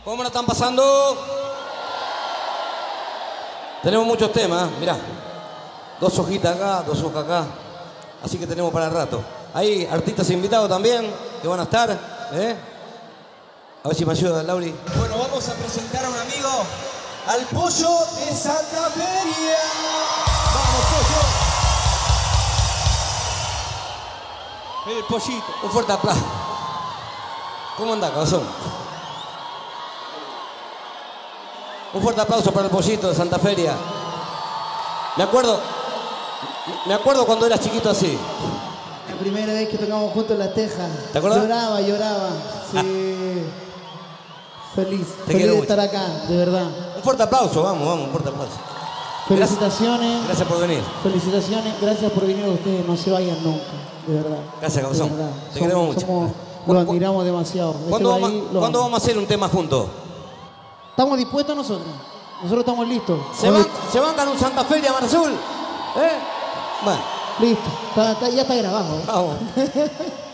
¿Cómo la están pasando? Tenemos muchos temas, mirá. 2 hojitas acá, 2 hojas acá. Así que tenemos para el rato. Hay artistas invitados también que van a estar. A ver si me ayuda, Lauri. Bueno, vamos a presentar a un amigo, al Pollo de Santa Feria. ¡Vamos, Pollo! El pollito. Un fuerte aplauso. ¿Cómo anda, cabezón? Un fuerte aplauso para el Pollito de Santa Feria. Me acuerdo cuando eras chiquito así. La primera vez que tocamos juntos La Teja. ¿Te acuerdas? Lloraba. Sí. Feliz Te quiero de mucho. estar acá, de verdad. Un fuerte aplauso, vamos, un fuerte aplauso. Felicitaciones. Gracias por venir. Felicitaciones, gracias por venir ustedes. No se vayan nunca, de verdad. Gracias, cabezón. De verdad. Te queremos mucho. Los admiramos demasiado. ¿Cuándo vamos a hacer un tema juntos? Estamos dispuestos nosotros. Nosotros estamos listos. ¿Se bancan un Santa Feria, Marzul? Bueno. Listo. Ya está grabado. Vamos.